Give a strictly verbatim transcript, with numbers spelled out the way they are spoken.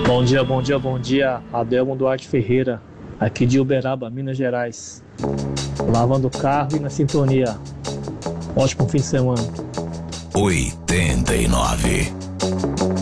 Bom dia, bom dia, bom dia. Adelmo Duarte Ferreira, aqui de Uberaba, Minas Gerais. Lavando o carro e na sintonia. Ótimo fim de semana. oitenta e nove